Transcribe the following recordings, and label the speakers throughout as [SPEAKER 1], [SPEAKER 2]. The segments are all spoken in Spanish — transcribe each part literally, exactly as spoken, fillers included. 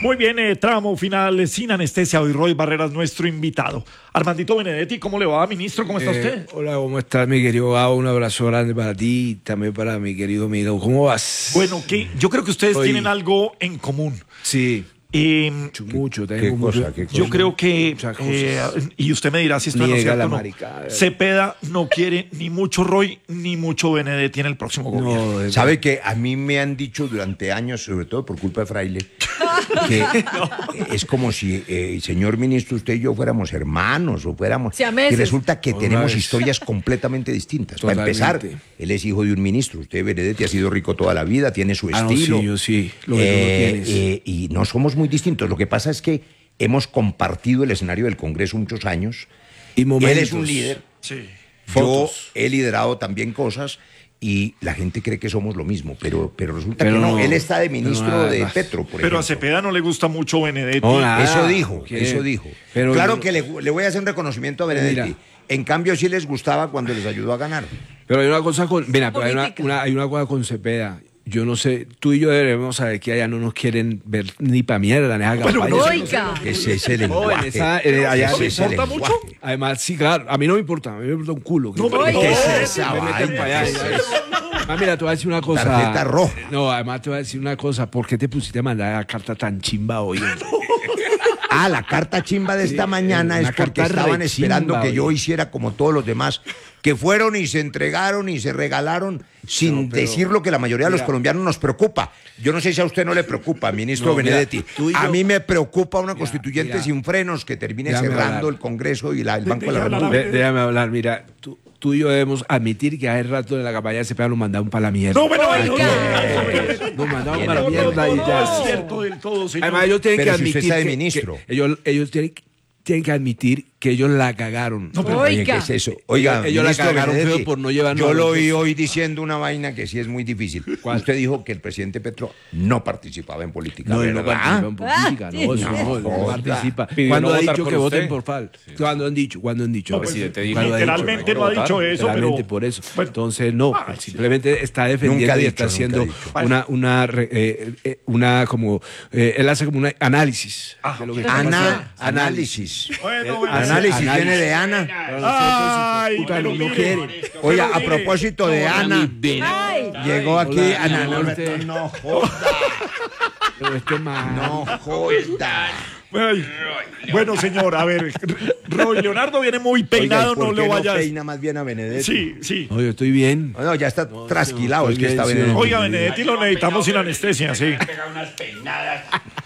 [SPEAKER 1] Muy bien, eh, tramo final sin anestesia. Hoy Roy Barreras, nuestro invitado. Armandito Benedetti, ¿cómo le va, ministro? ¿Cómo está
[SPEAKER 2] Eh,
[SPEAKER 1] usted?
[SPEAKER 2] Hola, ¿cómo estás, mi querido Gabo? Un abrazo grande para ti y también para mi querido amigo. ¿Cómo vas?
[SPEAKER 1] Bueno, que yo creo que ustedes
[SPEAKER 2] Hoy-
[SPEAKER 1] tienen algo en común.
[SPEAKER 2] Sí,
[SPEAKER 1] Eh,
[SPEAKER 2] mucho, mucho.
[SPEAKER 3] ¿Qué
[SPEAKER 2] tengo
[SPEAKER 3] cosa,
[SPEAKER 2] mucho-
[SPEAKER 3] qué cosa?
[SPEAKER 1] yo creo que,
[SPEAKER 2] Muchas
[SPEAKER 1] eh,
[SPEAKER 2] cosas.
[SPEAKER 1] y usted me dirá si esto no es
[SPEAKER 2] Niega
[SPEAKER 1] cierto
[SPEAKER 2] la
[SPEAKER 1] o no.
[SPEAKER 2] maricada.
[SPEAKER 1] Cepeda no quiere ni mucho Roy ni mucho Benedetti en el próximo gobierno.
[SPEAKER 2] No, de-
[SPEAKER 3] ¿Sabe que a mí me han dicho durante años, sobre todo por culpa de Fraile, que es como si, eh, señor ministro, usted y yo fuéramos hermanos o fuéramos...
[SPEAKER 4] Siameses.
[SPEAKER 3] Y resulta que
[SPEAKER 2] Una
[SPEAKER 3] tenemos
[SPEAKER 2] vez.
[SPEAKER 3] historias completamente distintas. Para empezar,
[SPEAKER 2] Totalmente.
[SPEAKER 3] él es hijo de un ministro. Usted, Benedetti, ha sido rico toda la vida, tiene su
[SPEAKER 2] Ah, no,
[SPEAKER 3] estilo.
[SPEAKER 2] sí, yo sí, lo que tú no
[SPEAKER 3] Eh,
[SPEAKER 2] tienes.
[SPEAKER 3] eh, y no somos muy distintos. Lo que pasa es que hemos compartido el escenario del Congreso muchos años.
[SPEAKER 2] Y
[SPEAKER 3] Él
[SPEAKER 2] momentos.
[SPEAKER 3] es un líder.
[SPEAKER 1] Sí.
[SPEAKER 2] Fotos.
[SPEAKER 3] Yo he liderado también cosas y la gente cree que somos lo mismo, pero, pero resulta
[SPEAKER 2] Pero
[SPEAKER 3] que no.
[SPEAKER 2] no,
[SPEAKER 3] Él está de
[SPEAKER 2] pero
[SPEAKER 3] ministro
[SPEAKER 2] nada
[SPEAKER 3] de
[SPEAKER 2] más.
[SPEAKER 3] Petro, por
[SPEAKER 1] Pero
[SPEAKER 3] ejemplo.
[SPEAKER 1] a Cepeda no le gusta mucho Benedetti.
[SPEAKER 2] No, nada.
[SPEAKER 3] Eso dijo,
[SPEAKER 2] ¿Qué?
[SPEAKER 3] eso dijo.
[SPEAKER 2] Pero
[SPEAKER 3] claro
[SPEAKER 2] yo-
[SPEAKER 3] que le, le voy a hacer un reconocimiento a Benedetti.
[SPEAKER 2] Mira.
[SPEAKER 3] En cambio, sí les gustaba cuando les ayudó a ganar.
[SPEAKER 2] Pero hay una cosa con... Mira, pero hay una,
[SPEAKER 4] Política.
[SPEAKER 2] una- hay una cosa con Cepeda. Yo no sé, tú y yo debemos saber que allá no nos quieren ver ni pa' mierda en esa
[SPEAKER 1] Bueno,
[SPEAKER 2] campaña.
[SPEAKER 1] no,
[SPEAKER 4] Oiga.
[SPEAKER 3] Ese es el
[SPEAKER 2] No, en
[SPEAKER 3] lenguaje.
[SPEAKER 2] esa- eh, allá
[SPEAKER 3] Ese
[SPEAKER 2] le
[SPEAKER 3] es el
[SPEAKER 1] importa
[SPEAKER 3] lenguaje.
[SPEAKER 1] mucho.
[SPEAKER 2] Además, sí, claro, a mí no me importa, a mí me importa un culo.
[SPEAKER 1] No, pero
[SPEAKER 4] Oiga.
[SPEAKER 3] ¿Qué es
[SPEAKER 1] no,
[SPEAKER 3] esa
[SPEAKER 2] me meten
[SPEAKER 3] vaina?
[SPEAKER 2] para allá,
[SPEAKER 3] ¿Qué es
[SPEAKER 2] ya
[SPEAKER 3] eso?
[SPEAKER 2] Ah, mira, te voy a decir una cosa.
[SPEAKER 3] Tarjeta roja.
[SPEAKER 2] No, además te voy a decir una cosa. ¿Por qué te pusiste a mandar la carta tan chimba hoy?
[SPEAKER 3] Ah, la carta chimba de esta
[SPEAKER 2] Sí,
[SPEAKER 3] mañana
[SPEAKER 2] una
[SPEAKER 3] es porque
[SPEAKER 2] carta
[SPEAKER 3] estaban
[SPEAKER 2] re
[SPEAKER 3] esperando
[SPEAKER 2] chimba,
[SPEAKER 3] que yo
[SPEAKER 2] oye.
[SPEAKER 3] hiciera como todos los demás, que fueron y se entregaron y se regalaron sin
[SPEAKER 2] No, pero-
[SPEAKER 3] decir lo que la mayoría de los
[SPEAKER 2] mira.
[SPEAKER 3] colombianos nos preocupa. Yo no sé si a usted no le preocupa, ministro
[SPEAKER 2] No, mira,
[SPEAKER 3] Benedetti.
[SPEAKER 2] tú y
[SPEAKER 3] A
[SPEAKER 2] yo-
[SPEAKER 3] mí me preocupa una
[SPEAKER 2] Mira,
[SPEAKER 3] constituyente
[SPEAKER 2] mira.
[SPEAKER 3] sin frenos que termine
[SPEAKER 2] Déjame
[SPEAKER 3] cerrando
[SPEAKER 2] hablar.
[SPEAKER 3] el Congreso y la- el Banco de la
[SPEAKER 1] Déjame hablar.
[SPEAKER 3] República.
[SPEAKER 2] Dé- Déjame hablar, mira, tú, tú y yo debemos admitir que hace rato de la campaña de Cepeda nos mandaron para la mierda.
[SPEAKER 1] No, bueno, no, no,
[SPEAKER 4] Oiga.
[SPEAKER 2] Nos mandaron
[SPEAKER 3] Bien,
[SPEAKER 2] para la
[SPEAKER 1] no, no,
[SPEAKER 2] mierda
[SPEAKER 1] no,
[SPEAKER 2] y
[SPEAKER 1] no
[SPEAKER 2] ya.
[SPEAKER 1] es cierto del todo, señor.
[SPEAKER 2] Además, ellos tienen
[SPEAKER 3] Pero
[SPEAKER 2] que
[SPEAKER 3] si usted
[SPEAKER 2] admitir
[SPEAKER 3] está de
[SPEAKER 2] que-
[SPEAKER 3] ministro.
[SPEAKER 2] que ellos, ellos tienen, tienen que admitir que ellos la cagaron.
[SPEAKER 1] No, pero-
[SPEAKER 3] Oye,
[SPEAKER 4] Oiga.
[SPEAKER 3] ¿qué es eso? Oiga,
[SPEAKER 2] Ellos- ellos la
[SPEAKER 3] ministro
[SPEAKER 2] cagaron
[SPEAKER 3] Benedetti,
[SPEAKER 2] feo por no llevarnos
[SPEAKER 3] yo
[SPEAKER 2] a
[SPEAKER 3] lo
[SPEAKER 2] nosotros.
[SPEAKER 3] oí hoy diciendo una vaina que sí es muy difícil.
[SPEAKER 2] ¿Cuál?
[SPEAKER 3] Usted dijo que el presidente Petro no participaba en política.
[SPEAKER 2] No, él no
[SPEAKER 3] ¿verdad?
[SPEAKER 2] participa en política, no, eso no, él no
[SPEAKER 3] joda.
[SPEAKER 2] participa.
[SPEAKER 5] Pidió
[SPEAKER 2] ¿Cuándo
[SPEAKER 5] no
[SPEAKER 2] ha
[SPEAKER 5] votar
[SPEAKER 2] dicho
[SPEAKER 5] por
[SPEAKER 2] que
[SPEAKER 5] usted?
[SPEAKER 2] voten por F A L? ¿Cuándo han dicho? ¿Cuándo han dicho?
[SPEAKER 1] No, pues,
[SPEAKER 5] Presidente dijo.
[SPEAKER 2] ¿Cuándo ha dicho?
[SPEAKER 1] literalmente no ha dicho eso, pero...
[SPEAKER 2] Literalmente por eso.
[SPEAKER 1] Bueno.
[SPEAKER 2] Entonces, no,
[SPEAKER 1] Ah,
[SPEAKER 2] él
[SPEAKER 1] sí.
[SPEAKER 2] simplemente está
[SPEAKER 3] Nunca
[SPEAKER 2] defendiendo
[SPEAKER 3] ha
[SPEAKER 2] y
[SPEAKER 3] dicho,
[SPEAKER 2] está
[SPEAKER 3] nunca
[SPEAKER 2] haciendo
[SPEAKER 3] ha dicho.
[SPEAKER 2] una, una, re- eh, eh, una como, eh, él hace como un análisis
[SPEAKER 1] Ah,
[SPEAKER 2] de lo que está
[SPEAKER 3] Ana,
[SPEAKER 2] pasando.
[SPEAKER 3] análisis.
[SPEAKER 1] Bueno, bueno.
[SPEAKER 2] Hace
[SPEAKER 3] Análisis
[SPEAKER 2] análisis.
[SPEAKER 3] viene de Ana.
[SPEAKER 1] Ay,
[SPEAKER 2] Puta,
[SPEAKER 1] pero
[SPEAKER 2] no lo
[SPEAKER 1] mire.
[SPEAKER 2] quieren.
[SPEAKER 3] Oiga,
[SPEAKER 1] Pero
[SPEAKER 3] a
[SPEAKER 1] mire,
[SPEAKER 3] propósito de Ana,
[SPEAKER 4] Ay.
[SPEAKER 3] llegó aquí
[SPEAKER 2] Hola,
[SPEAKER 3] Ana.
[SPEAKER 2] mi
[SPEAKER 3] No,
[SPEAKER 2] amor,
[SPEAKER 3] no,
[SPEAKER 2] te-
[SPEAKER 3] no joda,
[SPEAKER 2] Pero este man.
[SPEAKER 3] no joda.
[SPEAKER 1] Ay. Bueno, señor, a ver, Roy Leonardo viene muy peinado,
[SPEAKER 3] Oiga, ¿y por
[SPEAKER 1] no
[SPEAKER 3] qué
[SPEAKER 1] lo vayas.
[SPEAKER 3] peina más bien a Benedetti?
[SPEAKER 1] Sí, sí.
[SPEAKER 2] No, yo estoy bien.
[SPEAKER 3] No, no, ya está trasquilado,
[SPEAKER 2] no,
[SPEAKER 3] es que
[SPEAKER 2] estoy
[SPEAKER 3] está
[SPEAKER 2] bien, sí,
[SPEAKER 3] Benedetti.
[SPEAKER 1] Oiga, Benedetti lo necesitamos sin anestesia, sí.
[SPEAKER 6] Pega unas peinadas.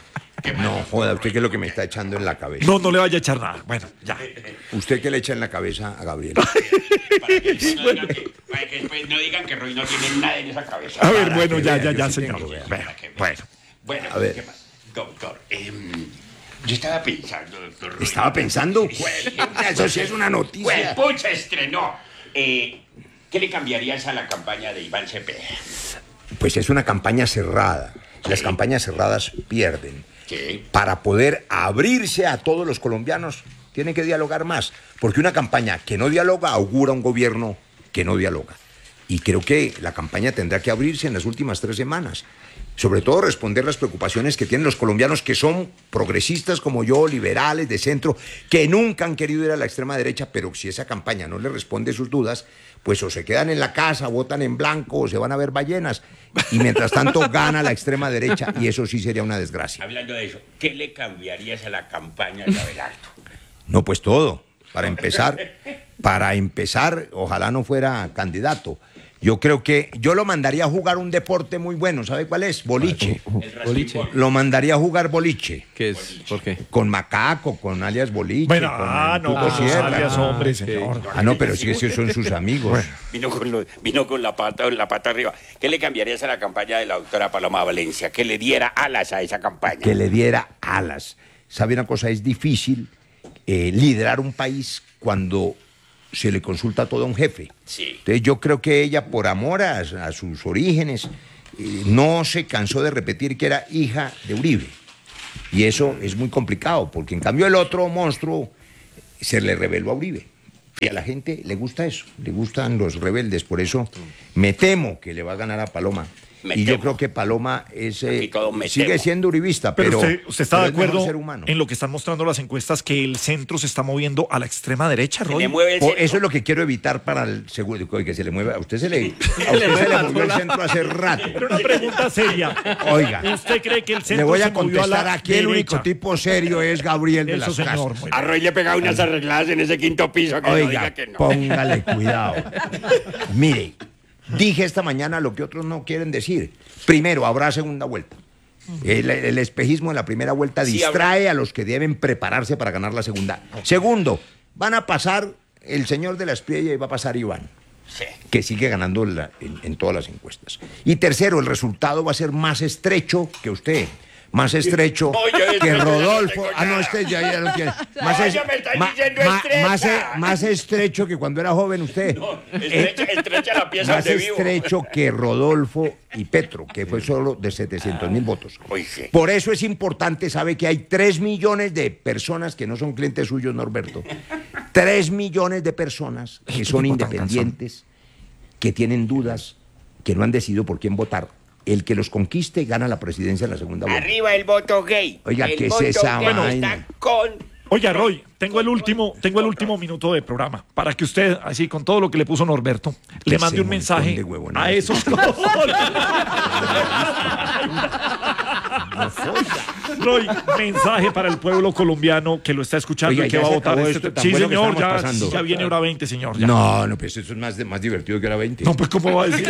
[SPEAKER 3] No joda, ¿usted qué es lo que me está echando en la cabeza?
[SPEAKER 1] No, no le vaya a echar nada. Bueno, ya.
[SPEAKER 3] ¿Usted qué le echa en la cabeza a Gabriel?
[SPEAKER 6] Para que después no digan que, para que después no digan que Roy no tiene nada en esa cabeza.
[SPEAKER 1] A ver,
[SPEAKER 3] Para
[SPEAKER 1] bueno,
[SPEAKER 3] que
[SPEAKER 1] ya,
[SPEAKER 3] vea,
[SPEAKER 1] ya,
[SPEAKER 3] yo
[SPEAKER 1] ya,
[SPEAKER 3] sí
[SPEAKER 1] señor.
[SPEAKER 3] tengo, vea.
[SPEAKER 1] Bueno,
[SPEAKER 6] Para que vea.
[SPEAKER 1] bueno.
[SPEAKER 6] Bueno,
[SPEAKER 3] A ver.
[SPEAKER 6] ¿qué pasa? Doctor, em, yo estaba pensando, doctor. Roy.
[SPEAKER 3] ¿Estaba pensando?
[SPEAKER 6] Jue-
[SPEAKER 3] Eso sí es una noticia.
[SPEAKER 6] Pucha, estrenó. Eh, ¿Qué le cambiarías a la campaña de Iván Cepeda?
[SPEAKER 3] Pues es una campaña cerrada. Las
[SPEAKER 6] Sí.
[SPEAKER 3] campañas cerradas pierden.
[SPEAKER 6] Sí.
[SPEAKER 3] Para poder abrirse a todos los colombianos, tiene que dialogar más. Porque una campaña que no dialoga augura un gobierno que no dialoga. Y creo que la campaña tendrá que abrirse en las últimas tres semanas. Sobre todo responder las preocupaciones que tienen los colombianos que son progresistas como yo, liberales, de centro, que nunca han querido ir a la extrema derecha, pero si esa campaña no les responde sus dudas, pues o se quedan en la casa, votan en blanco, o se van a ver ballenas. Y mientras tanto gana la extrema derecha, y eso sí sería una desgracia.
[SPEAKER 6] Hablando de eso, ¿qué le cambiarías a la campaña de Abelardo?
[SPEAKER 3] No, pues todo. Para empezar, para empezar, ojalá no fuera candidato. Yo creo que yo lo mandaría a jugar un deporte muy bueno. ¿Sabe cuál es? Boliche.
[SPEAKER 5] Boliche.
[SPEAKER 3] Lo mandaría a jugar boliche.
[SPEAKER 5] ¿Qué es? ¿Por qué?
[SPEAKER 3] Con Macaco, con alias Boliche.
[SPEAKER 1] Bueno,
[SPEAKER 3] con
[SPEAKER 1] ah,
[SPEAKER 3] el
[SPEAKER 1] no,
[SPEAKER 3] Tuto
[SPEAKER 1] con sus
[SPEAKER 3] Sierra.
[SPEAKER 1] alias, hombre,
[SPEAKER 5] ok.
[SPEAKER 1] señor.
[SPEAKER 3] Ah, no, pero sí, esos son sus amigos.
[SPEAKER 6] Vino con, lo- vino con la pata la pata arriba. ¿Qué le cambiarías a la campaña de la doctora Paloma Valencia? Que le diera alas a esa campaña.
[SPEAKER 3] Que le diera alas. ¿Sabe una cosa? Es difícil eh, liderar un país cuando se le consulta todo a un jefe.
[SPEAKER 6] Sí.
[SPEAKER 3] Entonces yo creo que ella, por amor a, a sus orígenes, eh, no se cansó de repetir que era hija de Uribe. Y eso es muy complicado, porque en cambio el otro monstruo se le rebeló a Uribe. Y a la gente le gusta eso, le gustan los rebeldes. Por eso me temo que le va a ganar a Paloma.
[SPEAKER 6] Me
[SPEAKER 3] y yo
[SPEAKER 6] temo.
[SPEAKER 3] creo que Paloma es, eh,
[SPEAKER 6] Aquí todos me
[SPEAKER 3] sigue
[SPEAKER 6] temo.
[SPEAKER 3] siendo uribista,
[SPEAKER 1] Pero,
[SPEAKER 3] pero,
[SPEAKER 1] usted, usted está
[SPEAKER 3] pero
[SPEAKER 1] de
[SPEAKER 3] es mejor
[SPEAKER 1] acuerdo
[SPEAKER 3] ser humano.
[SPEAKER 1] en lo que están mostrando las encuestas que el centro se está moviendo a la extrema derecha,
[SPEAKER 6] Se
[SPEAKER 1] Roy.
[SPEAKER 6] le mueve el
[SPEAKER 3] Por-
[SPEAKER 6] centro.
[SPEAKER 3] eso es lo que quiero evitar para el seguro, que se le mueva. A usted se le, a usted se le movió el centro hace rato.
[SPEAKER 1] Pero una pregunta seria.
[SPEAKER 3] Oiga,
[SPEAKER 1] ¿Usted cree que el centro
[SPEAKER 3] le voy
[SPEAKER 1] se
[SPEAKER 3] a
[SPEAKER 1] movió a
[SPEAKER 3] contestar
[SPEAKER 1] la
[SPEAKER 3] aquí. El único
[SPEAKER 1] derecha?
[SPEAKER 3] tipo serio es Gabriel de
[SPEAKER 1] Eso,
[SPEAKER 3] las
[SPEAKER 1] señor.
[SPEAKER 3] Casas.
[SPEAKER 1] Muy
[SPEAKER 6] A
[SPEAKER 1] bien.
[SPEAKER 6] Roy le pegaba unas arregladas en ese quinto piso que no
[SPEAKER 3] Oiga,
[SPEAKER 6] diga que no.
[SPEAKER 3] póngale cuidado. Mire, dije esta mañana lo que otros no quieren decir. Primero, habrá segunda vuelta. El, el espejismo en la primera vuelta
[SPEAKER 6] Sí,
[SPEAKER 3] distrae a los que deben prepararse para ganar la segunda. Segundo, van a pasar el señor de la Espriella y va a pasar Iván,
[SPEAKER 6] Sí.
[SPEAKER 3] que sigue ganando la- en, en todas las encuestas. Y tercero, el resultado va a ser más estrecho que usted. Más estrecho
[SPEAKER 6] No, yo estrecho
[SPEAKER 3] que
[SPEAKER 6] ya no
[SPEAKER 3] Rodolfo.
[SPEAKER 6] tengo
[SPEAKER 3] Ah, no,
[SPEAKER 6] nada.
[SPEAKER 3] este ya, ya no tiene. Más,
[SPEAKER 6] No,
[SPEAKER 3] es-
[SPEAKER 6] ya me está
[SPEAKER 3] ma-
[SPEAKER 6] diciendo
[SPEAKER 3] ma-
[SPEAKER 6] estrecha.
[SPEAKER 3] más, eh, más estrecho que cuando era joven usted.
[SPEAKER 6] Estrecha, estrecha la pieza
[SPEAKER 3] Más
[SPEAKER 6] donde vivo.
[SPEAKER 3] estrecho que Rodolfo y Petro, que fue solo de setecientos mil votos.
[SPEAKER 6] Uy, sí.
[SPEAKER 3] Por eso es importante, sabe que hay tres millones de personas que no son clientes suyos, Norberto. Tres millones de personas que son
[SPEAKER 1] tipo tan
[SPEAKER 3] independientes, que tienen dudas, que no han decidido por quién votar. El que los conquiste gana la presidencia en la segunda vuelta.
[SPEAKER 6] Arriba el voto gay.
[SPEAKER 3] Oiga,
[SPEAKER 6] el
[SPEAKER 3] ¿qué es
[SPEAKER 6] voto
[SPEAKER 3] esa
[SPEAKER 6] gay
[SPEAKER 3] vaina?
[SPEAKER 6] está con...
[SPEAKER 1] Oiga, Roy, tengo el último, tengo el último minuto de programa para que usted, así con todo lo que le puso Norberto, le
[SPEAKER 3] Ese
[SPEAKER 1] mande un
[SPEAKER 3] montón
[SPEAKER 1] mensaje
[SPEAKER 3] de huevonadas.
[SPEAKER 1] a esos. Roy, mensaje para el pueblo colombiano que lo está escuchando
[SPEAKER 3] Oiga,
[SPEAKER 1] y que
[SPEAKER 3] ya
[SPEAKER 1] va a
[SPEAKER 3] se
[SPEAKER 1] votar
[SPEAKER 3] acabó
[SPEAKER 1] este.
[SPEAKER 3] esto tan
[SPEAKER 1] Sí,
[SPEAKER 3] bueno que
[SPEAKER 1] señor,
[SPEAKER 3] estamos
[SPEAKER 1] ya,
[SPEAKER 3] pasando.
[SPEAKER 1] ya viene hora veinte, señor. Ya.
[SPEAKER 3] No, no, pues eso es más, de- más divertido que era veinte.
[SPEAKER 1] No, pues cómo va a decir.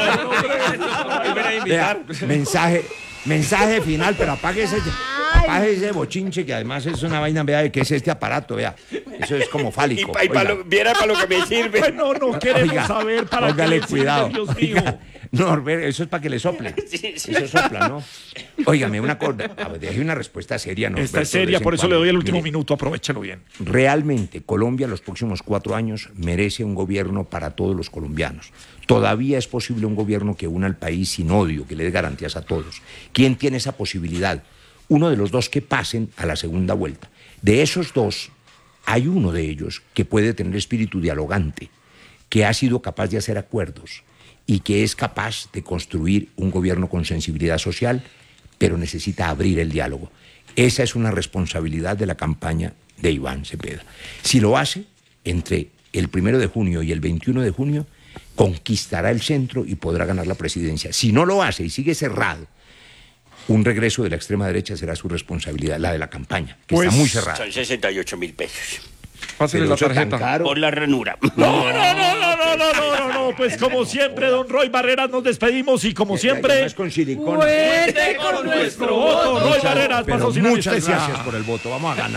[SPEAKER 3] Vea, mensaje, mensaje final, pero apague ese, apague ese bochinche, que además es una vaina, vea, que es este aparato, vea. Eso es como
[SPEAKER 6] Y,
[SPEAKER 3] fálico.
[SPEAKER 6] pa- y pa
[SPEAKER 3] oiga.
[SPEAKER 6] lo- viera para lo que me sirve.
[SPEAKER 1] Bueno, no queremos
[SPEAKER 3] Oiga,
[SPEAKER 1] saber para qué
[SPEAKER 3] póngale
[SPEAKER 1] le sirve,
[SPEAKER 3] cuidado.
[SPEAKER 1] Dios mío.
[SPEAKER 3] Oiga, Norbert, eso es para que le sople.
[SPEAKER 6] Sí, sí.
[SPEAKER 3] Eso sopla, ¿no? Óigame, una cosa, a ver, deje una respuesta seria, Norberto.
[SPEAKER 1] Esta es
[SPEAKER 3] de
[SPEAKER 1] seria,
[SPEAKER 3] vez en
[SPEAKER 1] por eso le
[SPEAKER 3] cuando.
[SPEAKER 1] doy el último
[SPEAKER 3] Mire,
[SPEAKER 1] minuto, aprovechalo bien.
[SPEAKER 3] Realmente, Colombia los próximos cuatro años merece un gobierno para todos los colombianos. Todavía es posible un gobierno que una al país sin odio, que le dé garantías a todos. ¿Quién tiene esa posibilidad? Uno de los dos que pasen a la segunda vuelta. De esos dos, hay uno de ellos que puede tener espíritu dialogante, que ha sido capaz de hacer acuerdos y que es capaz de construir un gobierno con sensibilidad social, pero necesita abrir el diálogo. Esa es una responsabilidad de la campaña de Iván Cepeda. Si lo hace, entre el primero de junio y el veintiuno de junio, conquistará el centro y podrá ganar la presidencia. Si no lo hace y sigue cerrado, un regreso de la extrema derecha será su responsabilidad, la de la campaña, que
[SPEAKER 1] Pues,
[SPEAKER 3] está muy cerrada.
[SPEAKER 6] Son sesenta y ocho mil pesos.
[SPEAKER 1] Pásele
[SPEAKER 3] Pero
[SPEAKER 1] la
[SPEAKER 3] eso es tan
[SPEAKER 1] tarjeta.
[SPEAKER 3] caro.
[SPEAKER 6] Por la ranura.
[SPEAKER 1] No, no, no, no, no, no, no, no, no, pues como siempre, don Roy Barreras, nos despedimos y como siempre,
[SPEAKER 3] Además con silicona.
[SPEAKER 1] cuente con nuestro voto. Roy
[SPEAKER 3] Muchas-
[SPEAKER 1] Barreras
[SPEAKER 3] pero
[SPEAKER 1] pasó sin
[SPEAKER 3] muchas
[SPEAKER 1] anestesia.
[SPEAKER 3] gracias por el voto. Vamos a ganar.